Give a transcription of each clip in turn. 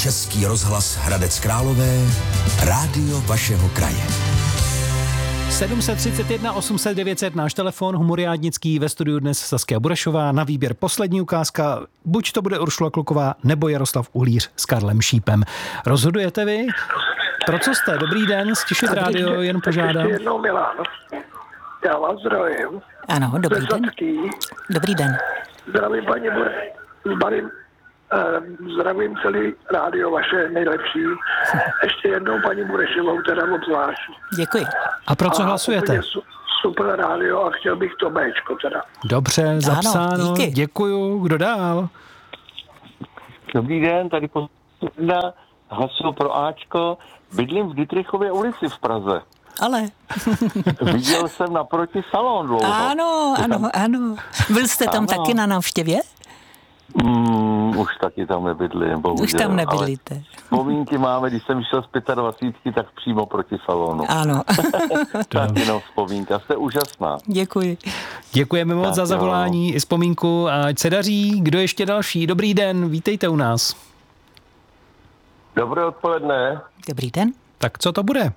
Český rozhlas Hradec Králové, rádio vašeho kraje. 731 800 900 náš telefon, humoriádnický, ve studiu dnes Saskia Burešová, na výběr poslední ukázka, buď to bude Uršula Kluková nebo Jaroslav Uhlíř s Karlem Šípem. Rozhodujete vy? Pro co jste? Dobrý den, stišit rádio, jen požádám. Ještě jednou, Milan, já vás zdravím. Ano, dobrý den. Dobrý den. Zdravím paní zdravím celý rádio vaše nejlepší. Ještě jednou paní Burešovou, teda obzvlášť. Děkuji. A pro co hlasujete? Super rádio a chtěl bych to Bčko teda. Dobře, zapsáno. Ano, díky. Děkuju. Kdo dál? Dobrý den, tady posledná hlasuju pro Ačko. Bydlím v Dittrichově ulici v Praze. Ale. Viděl jsem naproti salon dlouho. Ano. Byl jste tam taky na návštěvě? Už taky tam nebydlím, bohužel. Už tam nebydlíte. Vzpomínky máme, když jsem šel z 25, tak přímo proti salonu. Ano. Tak jenom vzpomínka, jste úžasná. Děkuji. Děkujeme moc za zavolání i vzpomínku. Ať se daří. Kdo ještě další? Dobrý den, vítejte u nás. Dobré odpoledne. Dobrý den. Tak co to bude?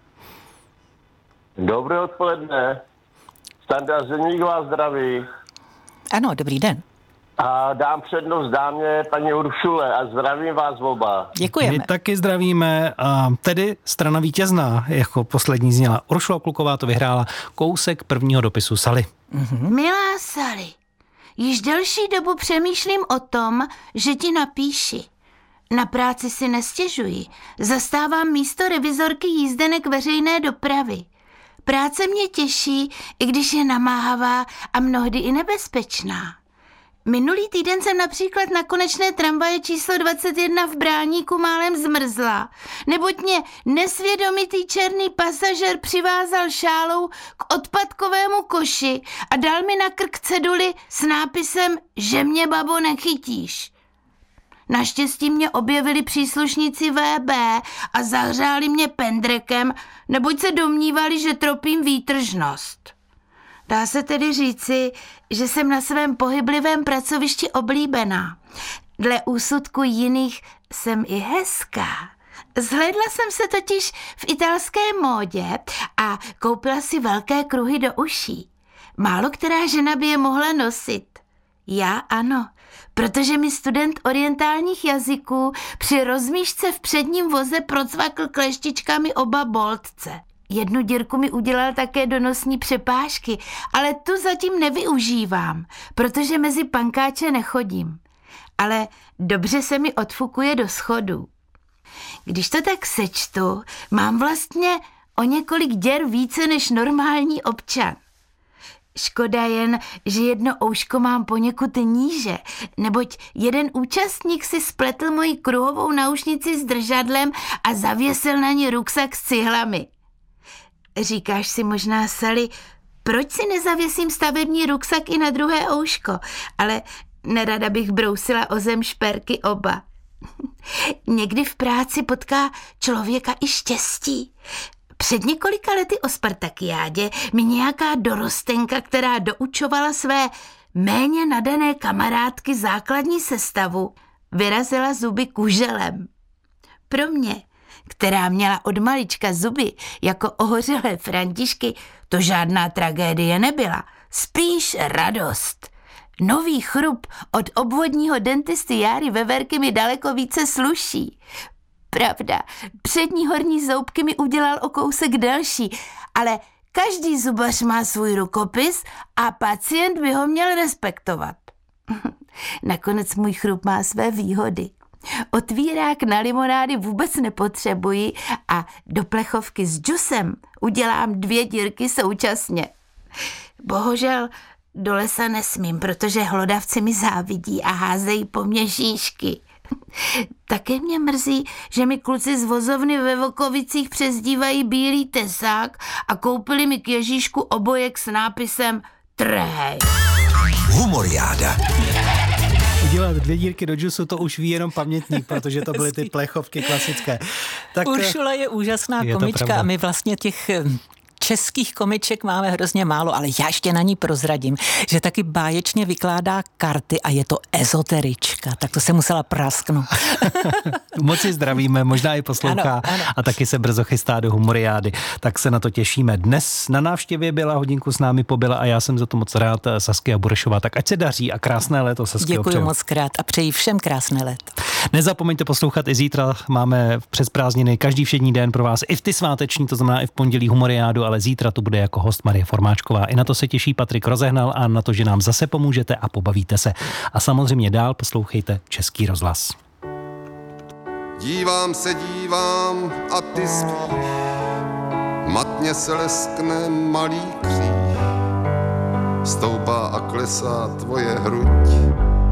Dobré odpoledne. Standa Zeník vás zdraví. Ano, dobrý den. A dám přednost dámě paní Uršule a zdravím vás oba. Děkujeme. My taky zdravíme. A tedy strana vítězná, jako poslední zněla. Uršula Kluková to vyhrála kousek prvního dopisu Sally. Milá Sally, již delší dobu přemýšlím o tom, že ti napíši. Na práci si nestěžuji. Zastávám místo revizorky jízdenek veřejné dopravy. Práce mě těší, i když je namáhavá a mnohdy i nebezpečná. Minulý týden jsem například na konečné tramvaje číslo 21 v Bráníku málem zmrzla, neboť mě nesvědomitý černý pasažér přivázal šálou k odpadkovému koši a dal mi na krk ceduli s nápisem, že mě, babo, nechytíš. Naštěstí mě objevili příslušníci VB a zahřáli mě pendrekem, neboť se domnívali, že tropím výtržnost. Dá se tedy říci, že jsem na svém pohyblivém pracovišti oblíbená. Dle úsudku jiných jsem i hezká. Zhlédla jsem se totiž v italské módě a koupila si velké kruhy do uší. Málo která žena by je mohla nosit. Já ano, protože mi student orientálních jazyků při rozmíšce v předním voze procvakl kleštičkami oba boltce. Jednu dírku mi udělal také do nosní přepážky, ale tu zatím nevyužívám, protože mezi pankáče nechodím. Ale dobře se mi odfukuje do schodů. Když to tak sečtu, mám vlastně o několik děr více než normální občan. Škoda jen, že jedno ouško mám poněkud níže, neboť jeden účastník si spletl moji kruhovou náušnici s držadlem a zavěsil na ní ruksak s cihlami. Říkáš si možná, Sally, proč si nezavěsím stavební ruksak i na druhé ouško, ale nerada bych brousila o zem šperky oba. Někdy v práci potká člověka i štěstí. Před několika lety o Spartakiádě mi nějaká dorostenka, která doučovala své méně nadané kamarádky základní sestavu, vyrazila zuby kuželem. Pro mě, která měla od malička zuby jako ohořelé Františky, to žádná tragédie nebyla, spíš radost. Nový chrup od obvodního dentisty Járy Veverky mi daleko více sluší. Pravda, přední horní zoubky mi udělal o kousek delší, ale každý zubař má svůj rukopis a pacient by ho měl respektovat. Nakonec můj chrup má své výhody. Otvírák na limonády vůbec nepotřebuji a do plechovky s džusem udělám 2 dírky současně. Bohužel do lesa nesmím, protože hlodavci mi závidí a házejí po mně žížky. Také mě mrzí, že mi kluci z vozovny ve Vokovicích přezdívají Bílý tesák a koupili mi k Ježíšku obojek s nápisem Trhej. Humoriáda. Udělat 2 dírky do džusu, to už ví jenom pamětník, protože to byly ty plechovky klasické. Tak, Uršula je úžasná komička a my vlastně těch českých komiček máme hrozně málo, ale já ještě na ní prozradím, že taky báječně vykládá karty a je to ezoterička, tak to se musela prasknout. Moc si zdravíme, možná i poslouchá ano. A taky se brzo chystá do Humoriády, tak se na to těšíme. Dnes na návštěvě byla, hodinku s námi pobyla a já jsem za to moc rád, Saskia Burešová, tak ať se daří a krásné léto, Saskia. Děkuji moc krát a přeji všem krásné léto. Nezapomeňte poslouchat i zítra, máme přes prázdniny každý všední den pro vás, i v ty sváteční, to znamená i v pondělí Humoriádu, ale zítra tu bude jako host Marie Formáčková. I na to se těší Patrik Rozehnal a na to, že nám zase pomůžete a pobavíte se. A samozřejmě dál poslouchejte Český rozhlas. Dívám a ty spíš, matně se leskne malý kříž, stoupá a klesá tvoje hruď.